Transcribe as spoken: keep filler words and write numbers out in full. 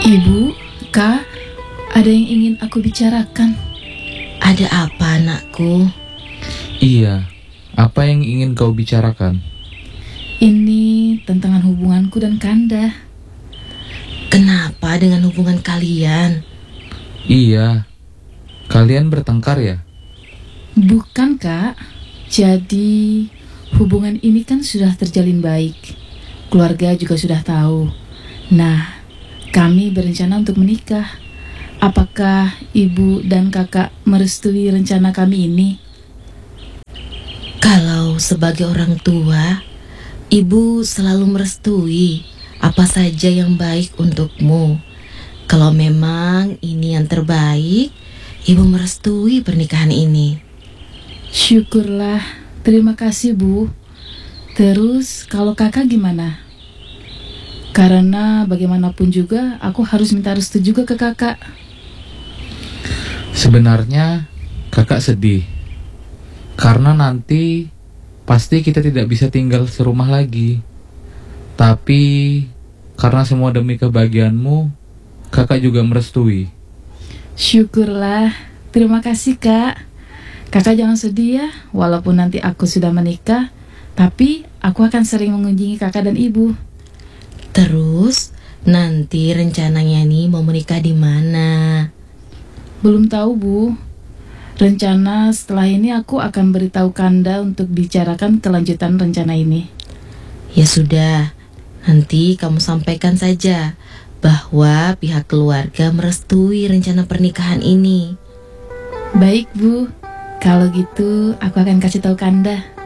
Ibu, Kak, ada yang ingin aku bicarakan. Ada apa, anakku? Iya, apa yang ingin kau bicarakan? Ini tentang hubunganku dan Kanda. Kenapa dengan hubungan kalian? Iya, kalian bertengkar ya? Bukan, Kak. Jadi, hubungan ini kan sudah terjalin baik. Keluarga juga sudah tahu. Nah, kami berencana untuk menikah. Apakah ibu dan kakak merestui rencana kami ini? Kalau sebagai orang tua, ibu selalu merestui apa saja yang baik untukmu. Kalau memang ini yang terbaik, ibu merestui pernikahan ini. Syukurlah, terima kasih Bu. Terus kalau kakak gimana? Karena bagaimanapun juga aku harus minta restu juga ke kakak. Sebenarnya kakak sedih karena nanti pasti kita tidak bisa tinggal serumah lagi. Tapi karena semua demi kebahagiaanmu, kakak juga merestui. Syukurlah, terima kasih Kak. Kakak jangan sedih ya, walaupun nanti aku sudah menikah, tapi aku akan sering mengunjungi kakak dan ibu. Terus nanti rencananya nih mau menikah di mana? Belum tahu Bu. Rencana setelah ini aku akan beritahu Kanda untuk bicarakan kelanjutan rencana ini. Ya sudah, nanti kamu sampaikan saja bahwa pihak keluarga merestui rencana pernikahan ini. Baik Bu, kalau gitu aku akan kasih tahu Kanda.